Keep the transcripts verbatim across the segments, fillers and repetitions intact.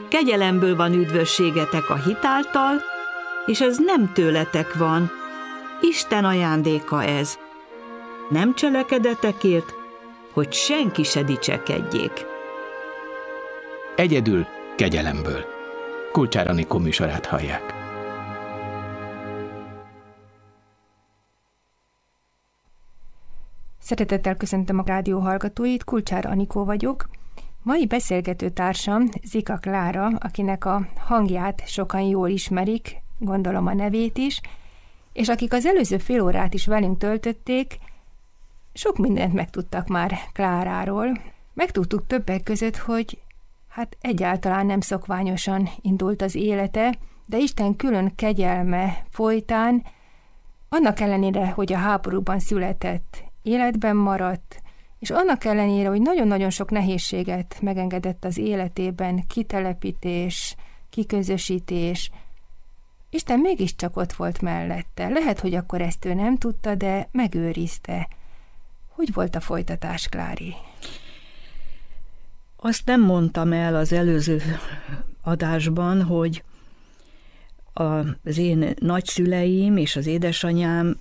kegyelemből van üdvösségetek a hit által, és ez nem tőletek van, Isten ajándéka ez. Nem cselekedetekért, hogy senki se dicsekedjék. Egyedül kegyelemből. Kulcsár Anikó műsorát hallják. Szeretettel köszöntöm a rádió hallgatóit, Kulcsár Anikó vagyok. Mai beszélgető társam Zika Klára, akinek a hangját sokan jól ismerik, gondolom a nevét is, és akik az előző fél órát is velünk töltötték, sok mindent megtudtak már Kláráról. Megtudtuk többek között, hogy hát egyáltalán nem szokványosan indult az élete, de Isten külön kegyelme folytán, annak ellenére, hogy a háborúban született, életben maradt, és annak ellenére, hogy nagyon-nagyon sok nehézséget megengedett az életében, kitelepítés, kiközösítés, Isten mégiscsak ott volt mellette. Lehet, hogy akkor ezt ő nem tudta, de megőrizte. Hogy volt a folytatás, Klári? Azt nem mondtam el az előző adásban, hogy az én nagyszüleim és az édesanyám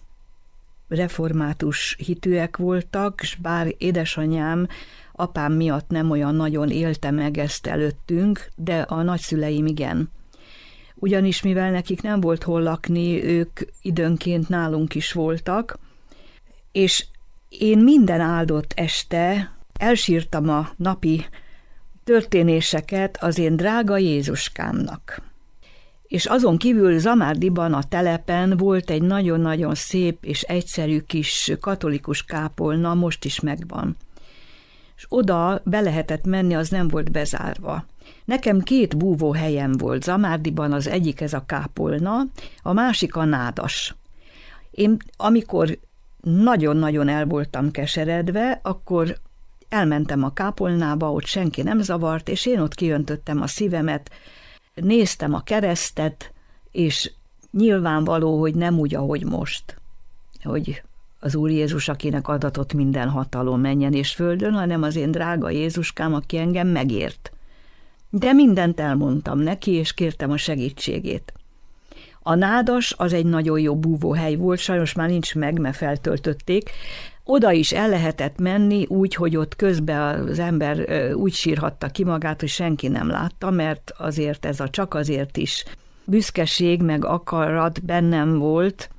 református hitűek voltak, és bár édesanyám apám miatt nem olyan nagyon élte meg ezt előttünk, de a nagyszüleim igen. Ugyanis mivel nekik nem volt hol lakni, ők időnként nálunk is voltak, és én minden áldott este elsírtam a napi történéseket az én drága Jézuskámnak. És azon kívül Zamárdiban a telepen volt egy nagyon-nagyon szép és egyszerű kis katolikus kápolna, most is megvan. És oda be lehetett menni, az nem volt bezárva. Nekem két búvó helyem volt Zamárdiban, az egyik ez a kápolna, a másik a nádas. Én amikor nagyon-nagyon el voltam keseredve, akkor elmentem a kápolnába, ott senki nem zavart, és én ott kiöntöttem a szívemet, néztem a keresztet, és nyilvánvaló, hogy nem úgy, ahogy most, hogy az Úr Jézus, akinek adatott minden hatalom menjen és földön, hanem az én drága Jézuskám, aki engem megért. De mindent elmondtam neki, és kértem a segítségét. A nádas az egy nagyon jó búvóhely volt, sajnos már nincs meg, mert feltöltötték. Oda is el lehetett menni úgy, hogy ott közben az ember úgy sírhatta ki magát, hogy senki nem látta, mert azért ez a csak azért is büszkeség meg akarat bennem volt.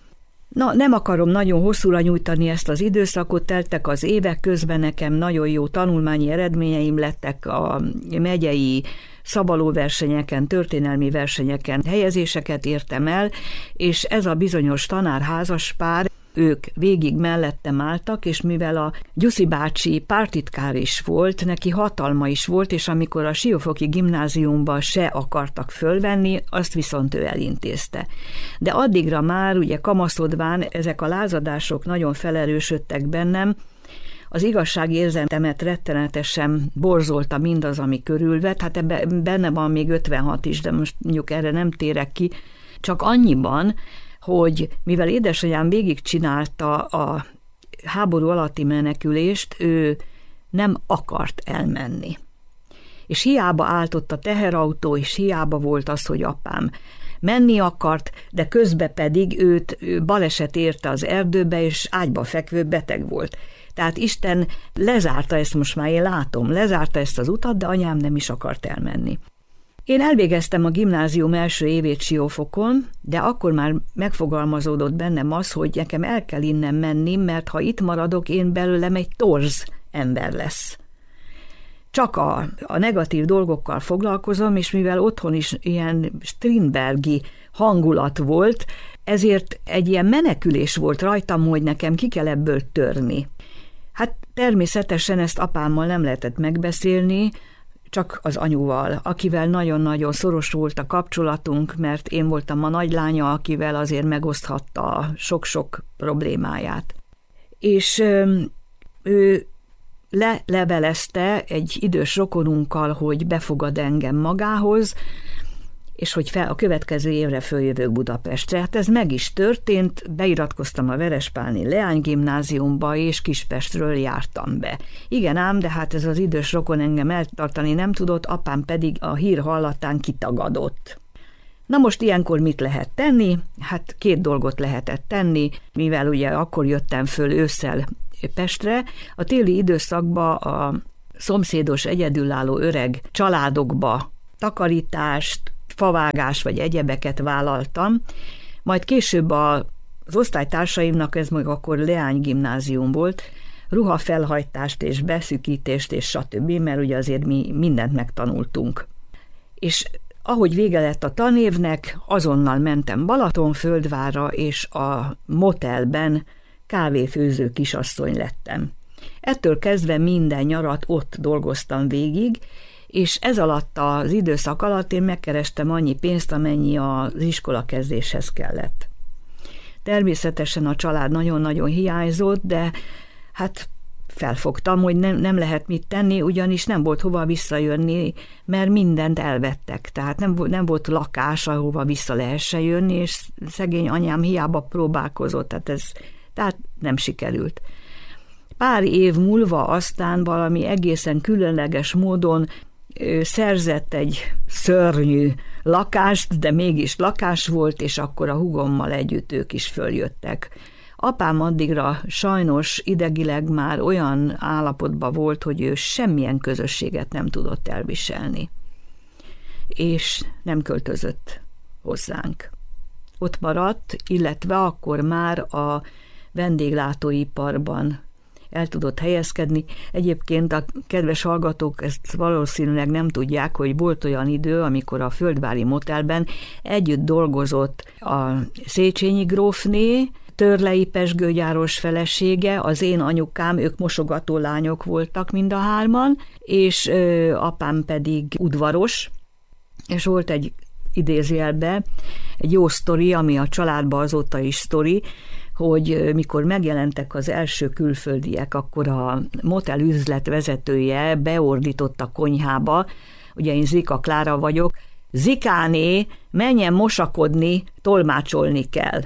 Na, nem akarom nagyon hosszúra nyújtani ezt az időszakot, teltek az évek, közben nekem nagyon jó tanulmányi eredményeim lettek a megyei szabalóversenyeken, történelmi versenyeken helyezéseket értem el, és ez a bizonyos tanárházaspár, ők végig mellettem álltak, és mivel a Gyuszi bácsi pártitkár is volt, neki hatalma is volt, és amikor a Siófoki gimnáziumba se akartak fölvenni, azt viszont ő elintézte. De addigra már, ugye kamaszodván ezek a lázadások nagyon felerősödtek bennem, az igazságérzetemet rettenetesen borzolta mindaz, ami körülvett, hát ebbe, benne van még ötvenhat is, de most mondjuk erre nem térek ki, csak annyiban, hogy mivel édesanyám végigcsinálta a háború alatti menekülést, ő nem akart elmenni. És hiába állt ott a teherautó, és hiába volt az, hogy apám menni akart, de közben pedig őt baleset érte az erdőbe, és ágyba fekvő beteg volt. Tehát Isten lezárta ezt, most már én látom, lezárta ezt az utat, de anyám nem is akart elmenni. Én elvégeztem a gimnázium első évét Siófokon, de akkor már megfogalmazódott bennem az, hogy nekem el kell innen menni, mert ha itt maradok, én belőlem egy torz ember lesz. Csak a, a negatív dolgokkal foglalkozom, és mivel otthon is ilyen Strindbergi hangulat volt, ezért egy ilyen menekülés volt rajtam, hogy nekem ki kell ebből törni. Hát természetesen ezt apámmal nem lehetett megbeszélni, csak az anyuval, akivel nagyon-nagyon szoros volt a kapcsolatunk, mert én voltam a nagylánya, akivel azért megoszthatta a sok-sok problémáját. És ő lelevelezte egy idős rokonunkkal, hogy befogad engem magához, és hogy fel, a következő évre följövök Budapestre. Hát ez meg is történt, beiratkoztam a Verespálni Leánygimnáziumba, és Kispestről jártam be. Igen ám, de hát ez az idős rokon engem eltartani nem tudott, apám pedig a hír hallatán kitagadott. Na most ilyenkor mit lehet tenni? Hát két dolgot lehetett tenni, mivel ugye akkor jöttem föl ősszel Pestre. A téli időszakban a szomszédos egyedülálló öreg családokba takarítást, favágás vagy egyebeket vállaltam, majd később az osztálytársaimnak, ez meg akkor leánygimnázium volt, ruhafelhajtást és beszűkítést és stb., mert ugye azért mi mindent megtanultunk. És ahogy vége lett a tanévnek, azonnal mentem Balatonföldvárra, és a motelben kávéfőző kisasszony lettem. Ettől kezdve minden nyarat ott dolgoztam végig, és ez alatt az időszak alatt én megkerestem annyi pénzt, amennyi az iskola kezdéshez kellett. Természetesen a család nagyon-nagyon hiányzott, de hát felfogtam, hogy nem, nem lehet mit tenni, ugyanis nem volt hova visszajönni, mert mindent elvettek. Tehát nem, nem volt lakás, ahova vissza lehessen jönni, és szegény anyám hiába próbálkozott, tehát ez tehát nem sikerült. Pár év múlva aztán valami egészen különleges módon ő szerzett egy szörnyű lakást, de mégis lakás volt, és akkor a húgommal együtt ők is följöttek. Apám addigra sajnos idegileg már olyan állapotban volt, hogy ő semmilyen közösséget nem tudott elviselni. És nem költözött hozzánk. Ott maradt, illetve akkor már a vendéglátóiparban el tudott helyezkedni. Egyébként a kedves hallgatók ezt valószínűleg nem tudják, hogy volt olyan idő, amikor a Földvári Motelben együtt dolgozott a Széchenyi grófné, Törlei pezsgőgyáros felesége, az én anyukám, ők mosogató lányok voltak mind a hárman, és ö, apám pedig udvaros, és volt egy idézőjelben egy jó sztori, ami a családban azóta is sztori, hogy mikor megjelentek az első külföldiek, akkor a motel üzlet vezetője beordított a konyhába, ugye én Zika Klára vagyok, Zikáné, menjen mosakodni, tolmácsolni kell.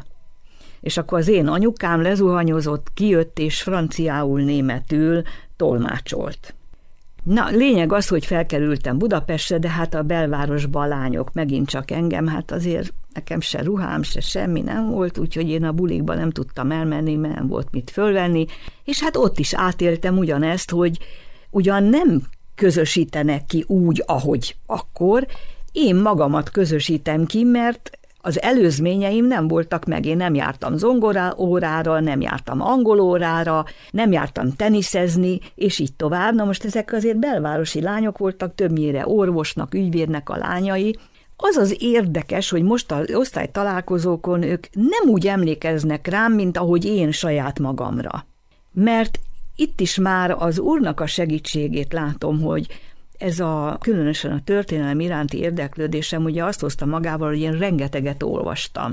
És akkor az én anyukám lezuhanyozott, kijött és franciául, németül tolmácsolt. Na, lényeg az, hogy felkerültem Budapestre, de hát a belvárosban a lányok megint csak engem, hát azért nekem se ruhám, se semmi nem volt, úgyhogy én a bulikba nem tudtam elmenni, mert nem volt mit fölvenni, és hát ott is átéltem ugyanezt, hogy ugyan nem közösítenek ki úgy, ahogy akkor, én magamat közösítem ki, mert az előzményeim nem voltak meg, én nem jártam zongora órára, nem jártam angol órára, nem jártam teniszezni, és így tovább. Na most ezek azért belvárosi lányok voltak, többnyire orvosnak, ügyvédnek a lányai. Az az érdekes, hogy most az osztálytalálkozókon ők nem úgy emlékeznek rám, mint ahogy én saját magamra. Mert itt is már az Úrnak a segítségét látom, hogy ez a különösen a történelem iránti érdeklődésem ugye azt hozta magával, hogy én rengeteget olvastam.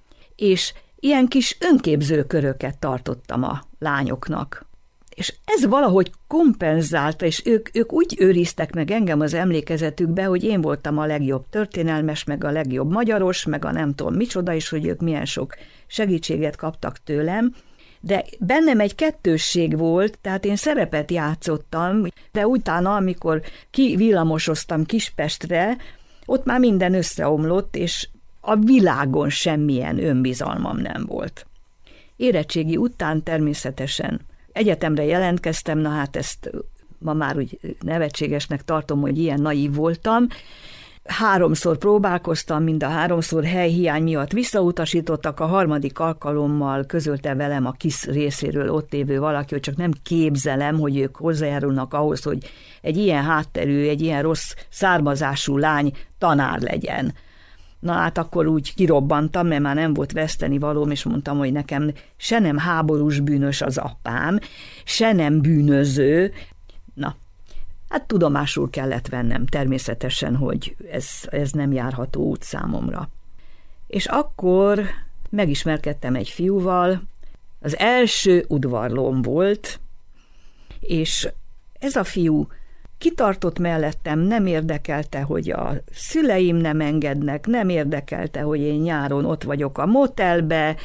És ilyen kis önképzőköröket tartottam a lányoknak. És ez valahogy kompenzálta, és ők, ők úgy őriztek meg engem az emlékezetükbe, hogy én voltam a legjobb történelmes, meg a legjobb magyaros, meg a nem tudom micsoda, és hogy ők milyen sok segítséget kaptak tőlem, de bennem egy kettősség volt, tehát én szerepet játszottam, de utána, amikor kivillamosoztam Kispestre, ott már minden összeomlott, és a világon semmilyen önbizalmam nem volt. Érettségi után természetesen egyetemre jelentkeztem, na hát ezt ma már úgy nevetségesnek tartom, hogy ilyen naív voltam. Háromszor próbálkoztam, mind a háromszor helyhiány miatt visszautasítottak, a harmadik alkalommal közölte velem a KISZ részéről ott lévő valaki, hogy csak nem képzelem, hogy ők hozzájárulnak ahhoz, hogy egy ilyen hátterű, egy ilyen rossz származású lány tanár legyen. Na hát akkor úgy kirobbantam, mert már nem volt veszteni valóm, és mondtam, hogy nekem se nem háborús bűnös az apám, se nem bűnöző. Na, hát tudomásul kellett vennem természetesen, hogy ez, ez nem járható út számomra. És akkor megismerkedtem egy fiúval, az első udvarlóm volt, és ez a fiú kitartott mellettem, nem érdekelte, hogy a szüleim nem engednek, nem érdekelte, hogy én nyáron ott vagyok a motelbe,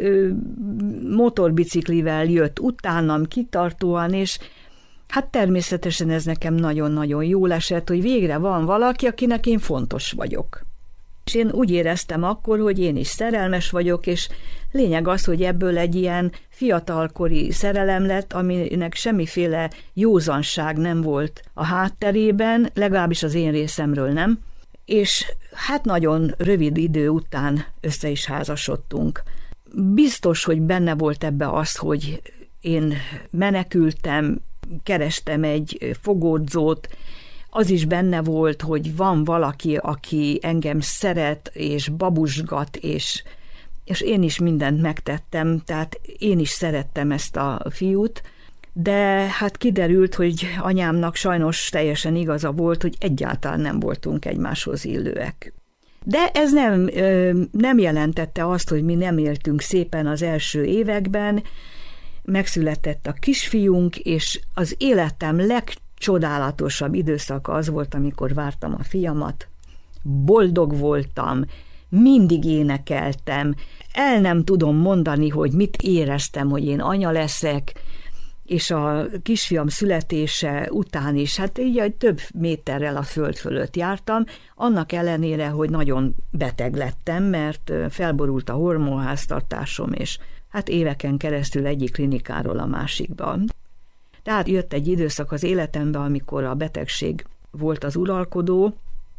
motorbiciklivel jött utánam kitartóan, és hát természetesen ez nekem nagyon-nagyon jól esett, hogy végre van valaki, akinek én fontos vagyok. És én úgy éreztem akkor, hogy én is szerelmes vagyok, és lényeg az, hogy ebből egy ilyen fiatalkori szerelem lett, aminek semmiféle józanság nem volt a hátterében, legalábbis az én részemről nem, és hát nagyon rövid idő után össze is házasodtunk. Biztos, hogy benne volt ebbe az, hogy én menekültem, kerestem egy fogódzót, az is benne volt, hogy van valaki, aki engem szeret, és babusgat, és, és én is mindent megtettem, tehát én is szerettem ezt a fiút, de hát kiderült, hogy anyámnak sajnos teljesen igaza volt, hogy egyáltalán nem voltunk egymáshoz illőek. De ez nem, nem jelentette azt, hogy mi nem éltünk szépen az első években, megszületett a kisfiunk, és az életem legcsodálatosabb időszaka az volt, amikor vártam a fiamat. Boldog voltam, mindig énekeltem, el nem tudom mondani, hogy mit éreztem, hogy én anya leszek, és a kisfiam születése után is, hát így több méterrel a föld fölött jártam, annak ellenére, hogy nagyon beteg lettem, mert felborult a hormonháztartásom, és hát éveken keresztül egyik klinikáról a másikba. Tehát jött egy időszak az életembe, amikor a betegség volt az uralkodó,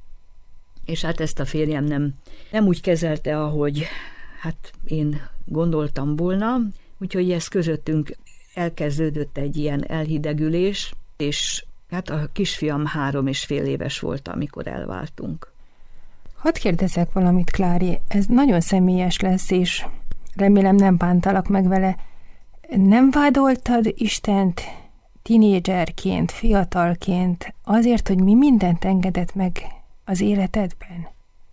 és hát ezt a férjem nem, nem úgy kezelte, ahogy hát én gondoltam volna, úgyhogy ez közöttünk elkezdődött egy ilyen elhidegülés, és hát a kisfiam három és fél éves volt, amikor elváltunk. Hadd kérdezek valamit, Klári, ez nagyon személyes lesz, és remélem nem bántalak meg vele. Nem vádoltad Istent tinédzserként, fiatalként azért, hogy mi mindent engedett meg az életedben?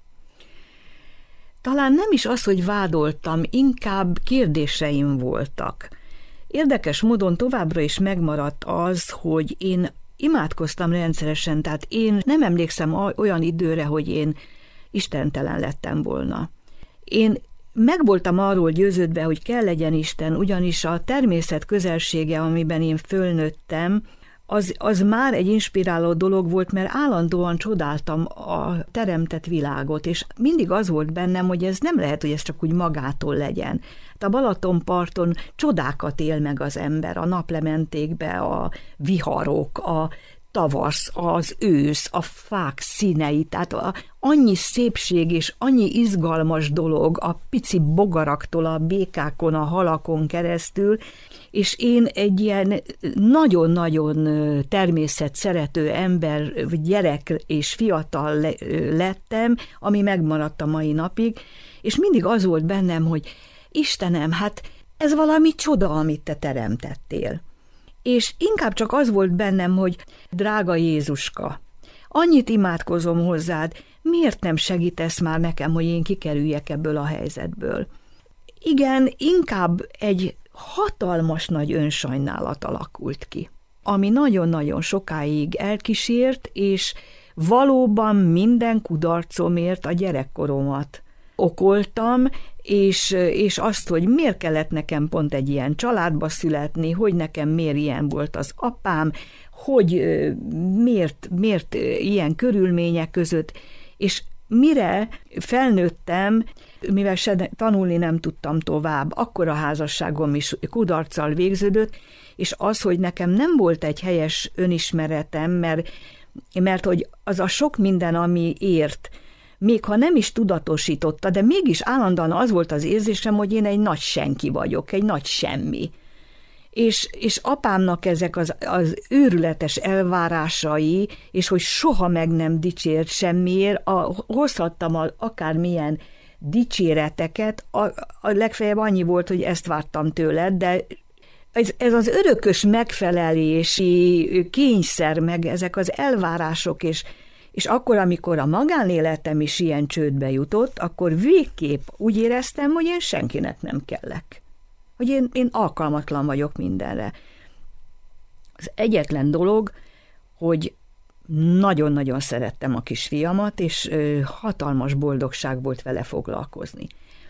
Talán nem is az, hogy vádoltam, inkább kérdéseim voltak. Érdekes módon továbbra is megmaradt az, hogy én imádkoztam rendszeresen, tehát én nem emlékszem olyan időre, hogy én istentelen lettem volna. Én meg voltam arról győződve, hogy kell legyen Isten, ugyanis a természet közelsége, amiben én fölnőttem, az, az már egy inspiráló dolog volt, mert állandóan csodáltam a teremtett világot, és mindig az volt bennem, hogy ez nem lehet, hogy ez csak úgy magától legyen. A Balatonparton csodákat él meg az ember, a naplementékbe, a viharok, a tavasz, az ősz, a fák színei, tehát a, annyi szépség és annyi izgalmas dolog a pici bogaraktól a békákon, a halakon keresztül, és én egy ilyen nagyon-nagyon természetszerető ember, gyerek és fiatal lettem, ami megmaradt a mai napig, és mindig az volt bennem, hogy Istenem, hát ez valami csoda, amit te teremtettél. És inkább csak az volt bennem, hogy drága Jézuska, annyit imádkozom hozzád, miért nem segítesz már nekem, hogy én kikerüljek ebből a helyzetből? Igen, inkább egy hatalmas nagy önsajnálat alakult ki, ami nagyon-nagyon sokáig elkísért, és valóban minden kudarcomért a gyerekkoromat okoltam, és, és azt, hogy miért kellett nekem pont egy ilyen családba születni, hogy nekem miért ilyen volt az apám, hogy miért, miért ilyen körülmények között, és mire felnőttem, mivel se tanulni nem tudtam tovább, akkor a házasságom is kudarccal végződött, és az, hogy nekem nem volt egy helyes önismeretem, mert, mert hogy az a sok minden, ami ért, még ha nem is tudatosította, de mégis állandóan az volt az érzésem, hogy én egy nagy senki vagyok, egy nagy semmi. És, és apámnak ezek az, az őrületes elvárásai, és hogy soha meg nem dicsért semmiért, a, hozhattam a, akármilyen dicséreteket, a, a legfeljebb annyi volt, hogy ezt vártam tőled, de ez, ez az örökös megfelelési kényszer, meg ezek az elvárások, és És akkor, amikor a magánéletem is ilyen csődbe jutott, akkor végképp úgy éreztem, hogy én senkinek nem kellek. Hogy én, én alkalmatlan vagyok mindenre. Az egyetlen dolog, hogy nagyon-nagyon szerettem a kisfiamat, és hatalmas boldogság volt vele foglalkozni.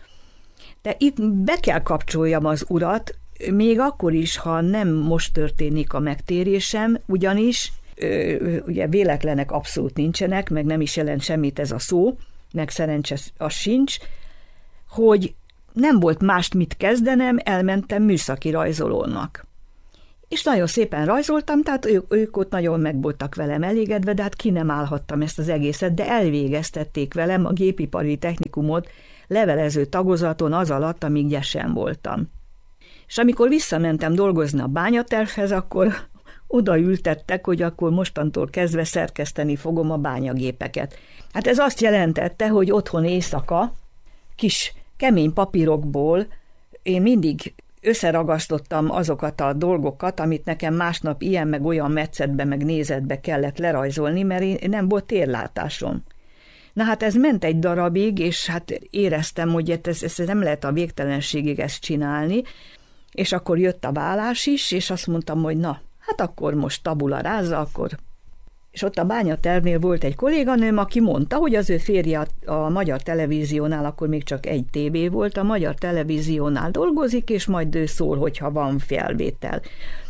De itt be kell kapcsoljam az urat, még akkor is, ha nem most történik a megtérésem, ugyanis ugye véletlenek abszolút nincsenek, meg nem is jelent semmit ez a szó, meg szerencse az sincs, hogy nem volt mást mit kezdenem, elmentem műszaki rajzolónak. És nagyon szépen rajzoltam, tehát ők, ők ott nagyon meg voltak velem elégedve, de hát ki nem állhattam ezt az egészet, de elvégeztették velem a gépipari technikumot levelező tagozaton az alatt, amíg gyesen voltam. És amikor visszamentem dolgozni a bányatervhez, akkor odaültettek, hogy akkor mostantól kezdve szerkeszteni fogom a bányagépeket. Hát ez azt jelentette, hogy otthon éjszaka kis kemény papírokból én mindig összeragasztottam azokat a dolgokat, amit nekem másnap ilyen meg olyan metszetbe meg nézetbe kellett lerajzolni, mert én nem volt térlátásom. Na hát ez ment egy darabig, és hát éreztem, hogy ez, ez nem lehet a végtelenségig ezt csinálni, és akkor jött a vállás is, és azt mondtam, hogy na, hát akkor most tabula rázza, akkor... És ott a bányatervnél volt egy kolléganőm, aki mondta, hogy az ő férje a, a Magyar Televíziónál, akkor még csak egy té vé volt, a Magyar Televíziónál dolgozik, és majd ő szól, hogyha van felvétel.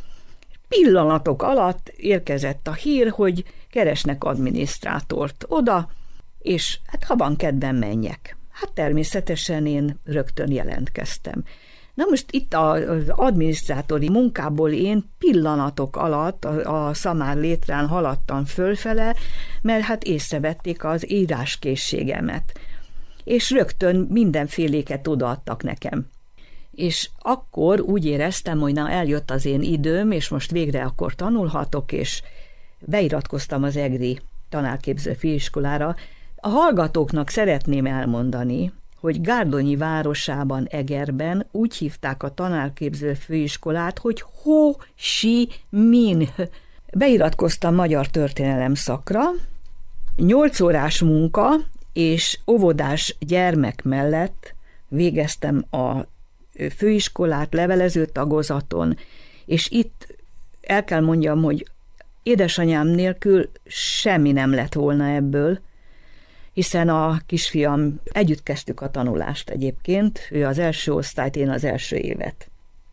Pillanatok alatt érkezett a hír, hogy keresnek adminisztrátort oda, és hát ha van kedvem, menjek. Hát természetesen én rögtön jelentkeztem. Na most itt az adminisztrátori munkából én pillanatok alatt a, a szamár létrán haladtam fölfele, mert hát észrevették az íráskészségemet. És rögtön mindenféléket odaadtak nekem. És akkor úgy éreztem, hogy na eljött az én időm, és most végre akkor tanulhatok, és beiratkoztam az egri tanárképző főiskolára. A hallgatóknak szeretném elmondani, hogy Gárdonyi városában, Egerben úgy hívták a tanárképző főiskolát, hogy Ho Si Minh. Beiratkoztam magyar történelem szakra, nyolc órás munka és óvodás gyermek mellett végeztem a főiskolát levelező tagozaton, és itt el kell mondjam, hogy édesanyám nélkül semmi nem lett volna ebből, hiszen a kisfiam, együtt kezdtük a tanulást egyébként, ő az első osztályt, én az első évet.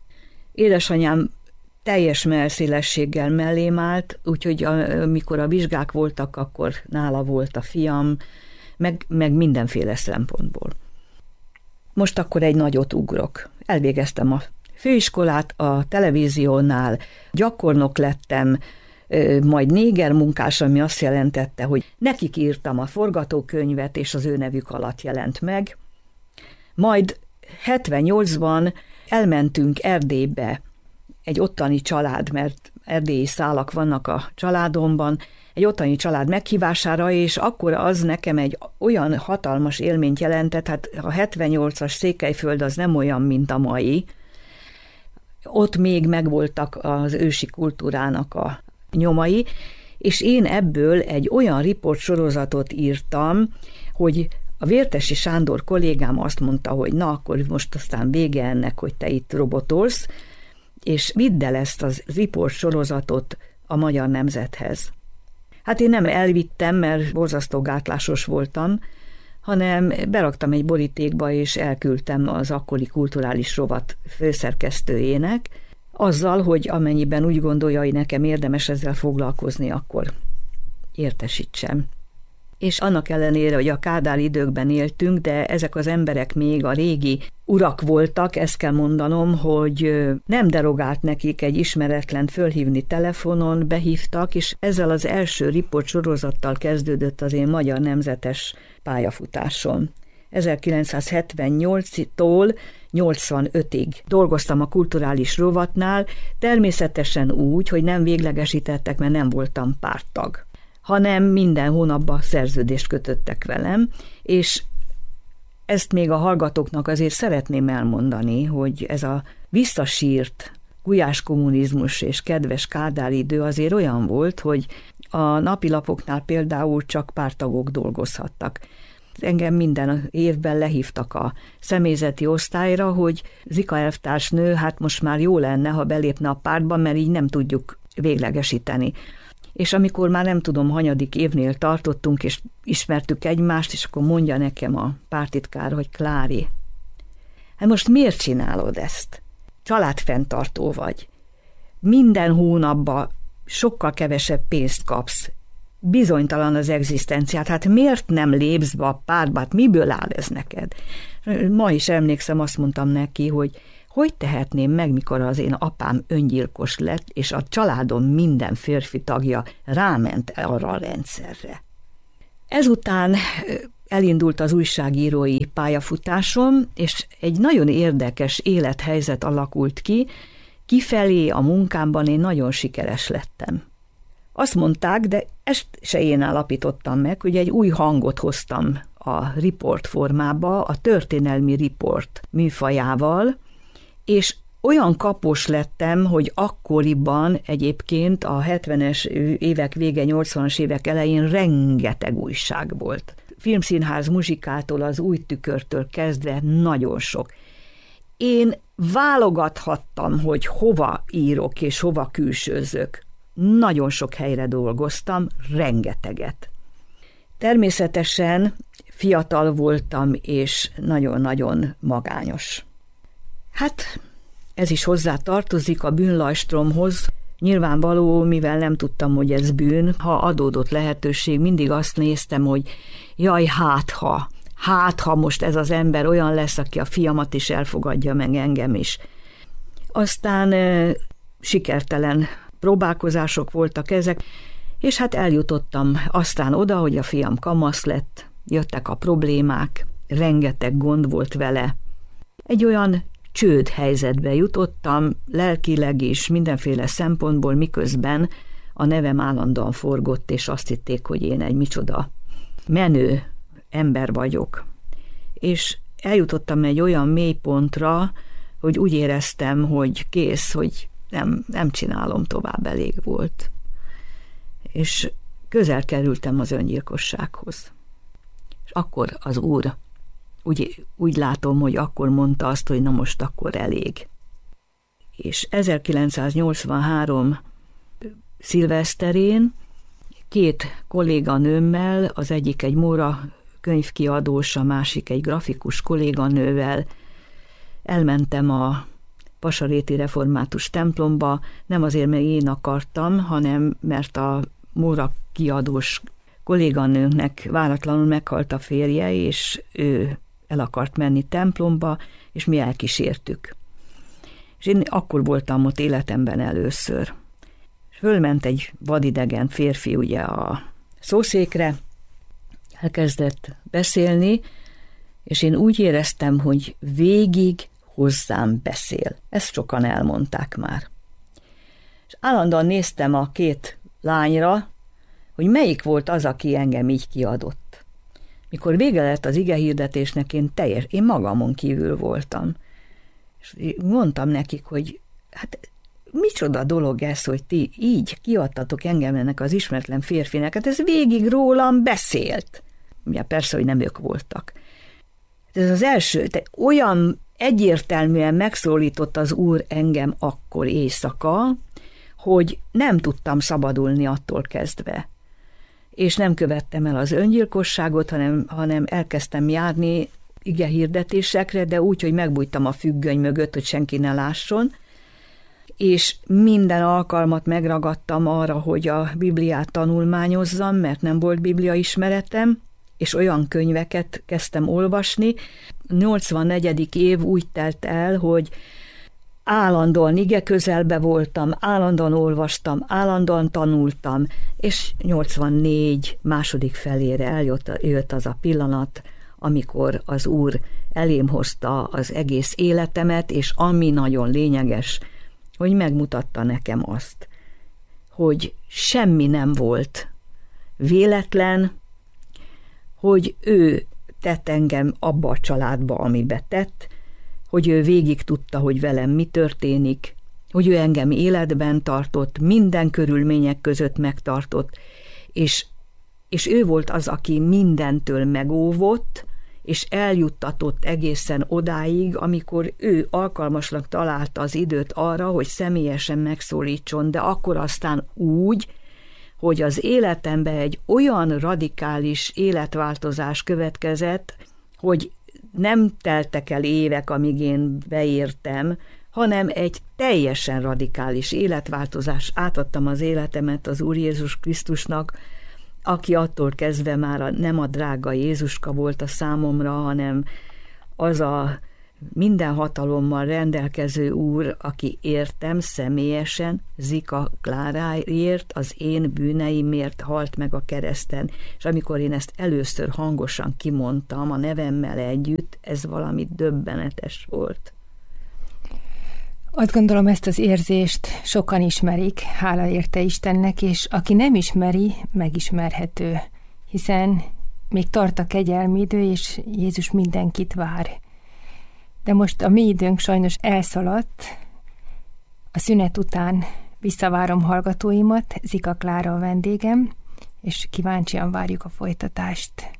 Édesanyám teljes mellszélességgel mellém állt, úgyhogy amikor a vizsgák voltak, akkor nála volt a fiam, meg, meg mindenféle szempontból. Most akkor egy nagyot ugrok. Elvégeztem a főiskolát, a televíziónál gyakornok lettem, majd néger munkás, ami azt jelentette, hogy nekik írtam a forgatókönyvet, és az ő nevük alatt jelent meg. Majd hetvennyolcban elmentünk Erdélybe, egy ottani család, mert erdélyi szálak vannak a családomban, egy ottani család meghívására, és akkor az nekem egy olyan hatalmas élményt jelentett, hát a hetvennyolcas Székelyföld az nem olyan, mint a mai. Ott még megvoltak az ősi kultúrának a nyomai, és én ebből egy olyan riportsorozatot írtam, hogy a Vértesi Sándor kollégám azt mondta, hogy na, akkor most aztán vége ennek, hogy te itt robotolsz, és vidd el ezt az riportsorozatot a Magyar Nemzethez. Hát én nem elvittem, mert borzasztó gátlásos voltam, hanem beraktam egy borítékba, és elküldtem az akkori kulturális rovat főszerkesztőjének, azzal, hogy amennyiben úgy gondolja, hogy nekem érdemes ezzel foglalkozni, akkor értesítsem. És annak ellenére, hogy a Kádár időkben éltünk, de ezek az emberek még a régi urak voltak, ezt kell mondanom, hogy nem derogált nekik egy ismeretlent fölhívni telefonon, behívtak, és ezzel az első riportsorozattal kezdődött az én Magyar Nemzetes pályafutásom. ezerkilencszázhetvennyolctól nyolcvanötig dolgoztam a kulturális rovatnál, természetesen úgy, hogy nem véglegesítettek, mert nem voltam párttag, hanem minden hónapban szerződést kötöttek velem, és ezt még a hallgatóknak azért szeretném elmondani, hogy ez a visszasírt gulyás kommunizmus és kedves Kádár idő azért olyan volt, hogy a napilapoknál például csak párttagok dolgozhattak. Engem minden évben lehívtak a személyzeti osztályra, hogy Zika elvtársnő, hát most már jó lenne, ha belépne a pártba, mert így nem tudjuk véglegesíteni. és amikor már nem tudom, hanyadik évnél tartottunk, és ismertük egymást, és akkor mondja nekem a pártitkár, hogy Klári, hát most miért csinálod ezt? Családfenntartó vagy. Minden hónapban sokkal kevesebb pénzt kapsz. Bizonytalan az egzisztenciát. Hát miért nem lépsz be a pártba? Hát miből áll ez neked? Ma is emlékszem, azt mondtam neki, hogy hogy tehetném meg, mikor az én apám öngyilkos lett, és a családom minden férfi tagja ráment arra a rendszerre. Ezután elindult az újságírói pályafutásom, és egy nagyon érdekes élethelyzet alakult ki, kifelé a munkámban én nagyon sikeres lettem. Azt mondták, de ezt se én állapítottam meg, hogy egy új hangot hoztam a riport formába, a történelmi riport műfajával, és olyan kapos lettem, hogy akkoriban egyébként a hetvenes évek vége, nyolcvanas évek elején rengeteg újság volt. Filmszínház muzsikától, az Új Tükörtől kezdve nagyon sok. Én válogathattam, hogy hova írok és hova külsőzök. Nagyon sok helyre dolgoztam, rengeteget. Természetesen fiatal voltam, és nagyon-nagyon magányos. Hát ez is hozzá tartozik a bűnlajstromhoz. Nyilvánvaló, mivel nem tudtam, hogy ez bűn, ha adódott lehetőség, mindig azt néztem, hogy jaj, hát ha, hát ha most ez az ember olyan lesz, aki a fiamat is elfogadja, meg engem is. Aztán e, sikertelen próbálkozások voltak ezek, és hát eljutottam aztán oda, hogy a fiam kamasz lett, jöttek a problémák, rengeteg gond volt vele. Egy olyan csőd helyzetbe jutottam, lelkileg is, mindenféle szempontból, miközben a nevem állandóan forgott, és azt hitték, hogy én egy micsoda menő ember vagyok. És eljutottam egy olyan mélypontra, hogy úgy éreztem, hogy kész, hogy nem, nem csinálom tovább, elég volt. És közel kerültem az öngyilkossághoz. És akkor az Úr, úgy, úgy látom, hogy akkor mondta azt, hogy na most akkor elég. És ezerkilencszáznyolcvanhárom szilveszterén két kolléganőmmel, az egyik egy Móra könyvkiadós, a másik egy grafikus kolléganővel elmentem a Pasaréti Református templomba, nem azért, mert én akartam, hanem mert a Móra kiadós kolléganőnknek váratlanul meghalt a férje, és ő el akart menni templomba, és mi elkísértük. És én akkor voltam ott életemben először. És fölment egy vadidegen férfi ugye a szószékre, elkezdett beszélni, és én úgy éreztem, hogy végig hozzám beszél. Ezt sokan elmondták már. És állandóan néztem a két lányra, hogy melyik volt az, aki engem így kiadott. Mikor vége lett az igehirdetésnek, én teljes, én magamon kívül voltam. És mondtam nekik, hogy hát micsoda dolog ez, hogy ti így kiadtatok engem ennek az ismeretlen férfinek, hát ez végig rólam beszélt. Ja, persze, hogy nem ők voltak. Ez az első, tehát olyan egyértelműen megszólított az Úr engem akkor éjszaka, hogy nem tudtam szabadulni attól kezdve. És nem követtem el az öngyilkosságot, hanem, hanem elkezdtem járni igehirdetésekre, de úgy, hogy megbújtam a függöny mögött, hogy senki ne lásson, és minden alkalmat megragadtam arra, hogy a Bibliát tanulmányozzam, mert nem volt Biblia ismeretem, és olyan könyveket kezdtem olvasni. nyolcvannegyedik év úgy telt el, hogy állandóan ige közelbe voltam, állandóan olvastam, állandóan tanultam, és nyolcvannégy második felére eljött jött az a pillanat, amikor az Úr elém hozta az egész életemet, és ami nagyon lényeges, hogy megmutatta nekem azt, hogy semmi nem volt véletlen, hogy ő tett engem abba a családba, amibe tett, hogy ő végig tudta, hogy velem mi történik, hogy ő engem életben tartott, minden körülmények között megtartott, és, és ő volt az, aki mindentől megóvott, és eljuttatott egészen odáig, amikor ő alkalmasnak találta az időt arra, hogy személyesen megszólítson, de akkor aztán úgy, hogy az életembe egy olyan radikális életváltozás következett, hogy nem teltek el évek, amíg én beértem, hanem egy teljesen radikális életváltozás. Átadtam az életemet az Úr Jézus Krisztusnak, aki attól kezdve már nem a drága Jézuska volt a számomra, hanem az a minden hatalommal rendelkező Úr, aki értem személyesen Zika Kláráért, az én bűneimért halt meg a kereszten. És amikor én ezt először hangosan kimondtam a nevemmel együtt, ez valami döbbenetes volt. Azt gondolom, ezt az érzést sokan ismerik, hála érte Istennek, és aki nem ismeri, megismerhető, hiszen még tart a kegyelmi idő, és Jézus mindenkit vár. De most a mi időnk sajnos elszaladt, a szünet után visszavárom hallgatóimat, Zika Klára a vendégem, és kíváncsian várjuk a folytatást.